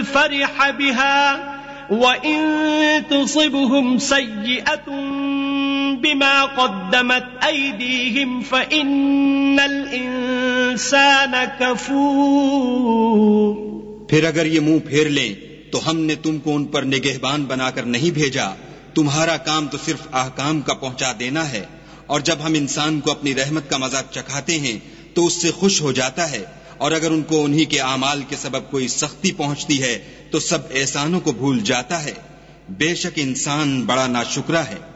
फरिह बिहा व इन तुसिबहुम सय्यअतुन बिमा क़द्दमत अयदीहिम फ़इन्नल इंसान कफूर। फिर अगर ये मुंह फेर लें तो हमने तुमको उन पर निगहबान बनाकर नहीं भेजा, तुम्हारा काम तो सिर्फ अहकाम का पहुंचा देना है, और जब हम इंसान को अपनी रहमत का मजा चखाते हैं तो उससे खुश हो जाता है, और अगर उनको उन्हीं के आमाल के सबब कोई सख्ती पहुंचती है तो सब एहसानों को भूल जाता है। बेशक इंसान बड़ा नाशुक्रा है।